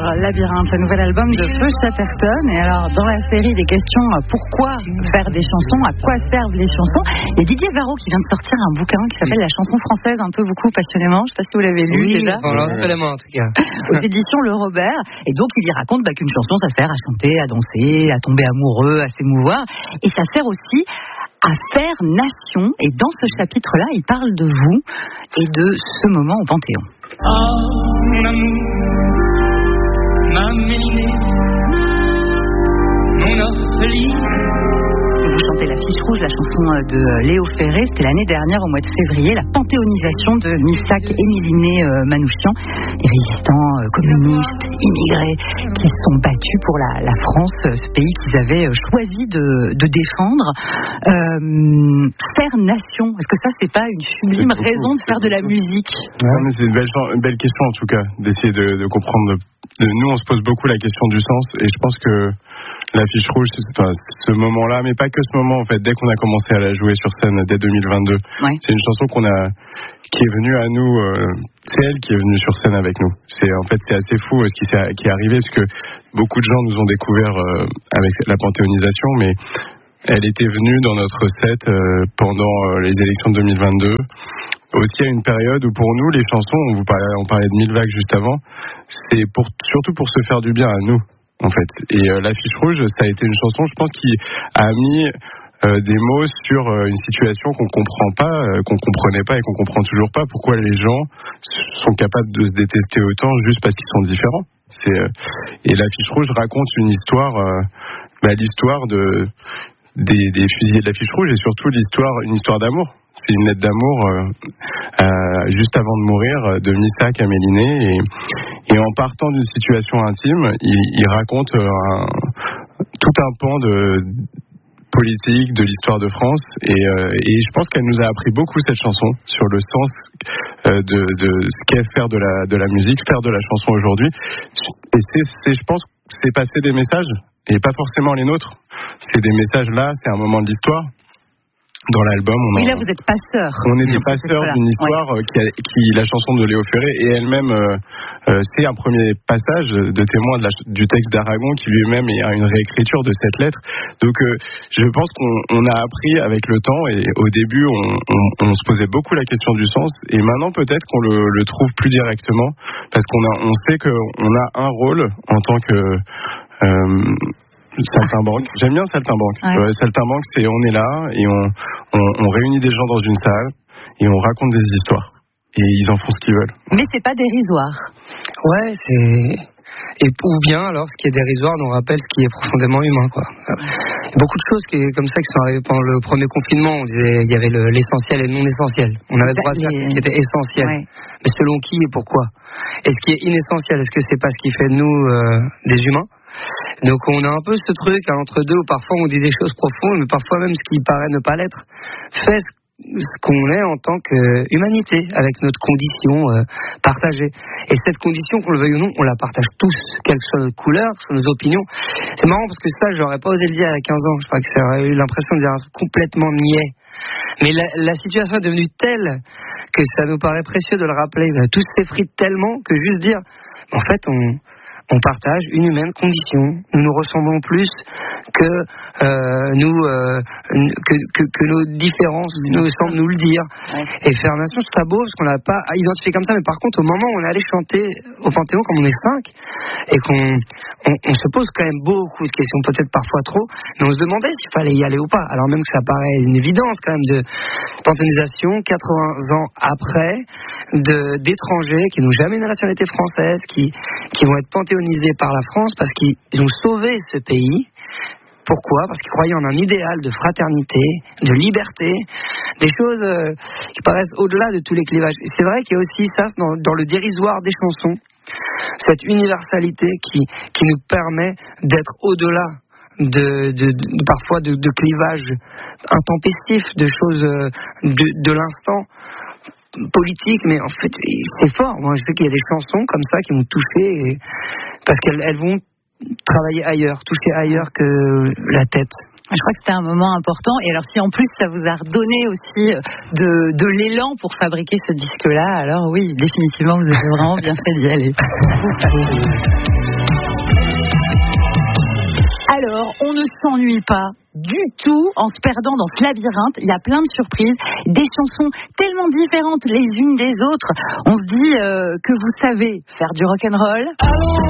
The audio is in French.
Labyrinthe, le nouvel album de Feu Chatterton. Et alors, dans la série des questions, pourquoi faire des chansons, à quoi servent les chansons, il y a Didier Varro qui vient de sortir un bouquin qui s'appelle La chanson française, un peu beaucoup passionnément. Je ne sais pas si vous l'avez lu déjà. En tout cas. Aux éditions Le Robert. Et donc, il y raconte qu'une chanson, ça sert à chanter, à danser, à tomber amoureux, à s'émouvoir. Et ça sert aussi à faire nation. Et dans ce chapitre-là, il parle de vous et de ce moment au Panthéon. Mon amour, ma Mélinée, mon orpheline. Vous chantez La Fiche Rouge, la chanson de Léo Ferré. C'était l'année dernière, au mois de février, la panthéonisation de Missak et Mélinée Manouchian, les résistants communistes, immigrés, qui se sont battus pour la France, ce pays qu'ils avaient choisi de défendre. Faire nation, est-ce que ça, c'est pas une sublime raison de faire de la musique? Ouais, c'est une belle question, en tout cas, d'essayer de comprendre. Nous, on se pose beaucoup la question du sens, et je pense que La Fiche Rouge, ce moment-là, mais pas que ce moment, en fait, dès qu'on a commencé à la jouer sur scène, dès 2022, c'est une chanson qui est venue à nous, c'est elle qui est venue sur scène avec nous. C'est assez fou ce qui est arrivé, parce que beaucoup de gens nous ont découvert avec la panthéonisation, mais elle était venue dans notre set pendant les élections de 2022. Aussi à une période où pour nous, les chansons, on parlait de Mille Vagues juste avant, c'est surtout pour se faire du bien à nous, en fait. Et La Fiche Rouge, ça a été une chanson, je pense, qui a mis des mots sur une situation qu'on comprend pas, qu'on comprenait pas et qu'on comprend toujours pas. Pourquoi les gens sont capables de se détester autant juste parce qu'ils sont différents. Et La Fiche Rouge raconte une histoire, l'histoire des fusillés de La Fiche Rouge, et surtout une histoire d'amour. C'est une lettre d'amour juste avant de mourir de Missak à Mélinée, et en partant d'une situation intime, il raconte tout un pan de politique de l'histoire de France, et je pense qu'elle nous a appris beaucoup, cette chanson, sur le sens de ce qu'est faire de la musique, faire de la chanson aujourd'hui. Et je pense que c'est passer des messages, et pas forcément les nôtres. C'est des messages là, c'est un moment de l'histoire. Dans l'album, oui, là vous êtes passeur. On est des passeurs d'une histoire qui la chanson de Léo Ferré, et elle-même, c'est un premier passage de témoin du texte d'Aragon, qui lui-même est une réécriture de cette lettre. Donc je pense qu'on a appris avec le temps, et au début on se posait beaucoup la question du sens, et maintenant peut-être qu'on le trouve plus directement, parce qu'on sait qu'on a un rôle en tant que saltimbanque. J'aime bien saltimbanque. Saltimbanque, c'est on est là et on réunit des gens dans une salle et on raconte des histoires. Et ils en font ce qu'ils veulent. Mais c'est pas dérisoire. Ouais, ou bien, alors, ce qui est dérisoire nous rappelle ce qui est profondément humain, quoi. Il y a beaucoup de choses comme ça qui sont arrivées pendant le premier confinement. On disait il y avait l'essentiel et le non essentiel. On avait le droit de faire ce qui était essentiel. Ouais. Mais selon qui et pourquoi? Et ce qui est inessentiel, est-ce que c'est pas ce qui fait de nous des humains? Donc on a un peu ce truc entre deux où parfois on dit des choses profondes, mais parfois même ce qui paraît ne pas l'être fait ce qu'on est en tant qu'humanité, avec notre condition partagée. Et cette condition, qu'on le veuille ou non, on la partage tous, quelle que soit notre couleur, soit nos opinions. C'est marrant parce que ça, j'aurais pas osé le dire il y a 15 ans. Je crois que j'aurais eu l'impression de dire un truc complètement niais. Mais la situation est devenue telle que ça nous paraît précieux de le rappeler. Tous s'effritent tellement que juste dire, en fait, on partage une humaine condition. Nous nous ressemblons plus que nos différences nous semblent nous le dire. Ouais. Et faire nation, c'est très beau parce qu'on n'a pas identifié comme ça. Mais par contre, au moment où on est allé chanter au Panthéon, comme on est 5, et qu'on se pose quand même beaucoup de questions, peut-être parfois trop, mais on se demandait s'il fallait y aller ou pas. Alors même que ça paraît une évidence quand même de panthéonisation, 80 ans après, d'étrangers qui n'ont jamais une nationalité française, qui vont être panthéonisés par la France parce qu'ils ont sauvé ce pays. Pourquoi? Parce qu'ils croyaient en un idéal de fraternité, de liberté, des choses qui paraissent au-delà de tous les clivages. Et c'est vrai qu'il y a aussi ça dans le dérisoire des chansons, cette universalité qui nous permet d'être au-delà parfois de clivages intempestifs, de choses de l'instant politique, mais en fait c'est fort. Moi je sais qu'il y a des chansons comme ça qui m'ont touché parce qu'elles vont travailler ailleurs, toucher ailleurs que la tête. Je crois que c'était un moment important. Et alors, si en plus ça vous a redonné aussi de l'élan pour fabriquer ce disque-là, alors oui, définitivement, vous avez vraiment bien fait d'y aller. Alors, on ne s'ennuie pas du tout en se perdant dans ce labyrinthe. Il y a plein de surprises, des chansons tellement différentes les unes des autres. On se dit que vous savez faire du rock'n'roll.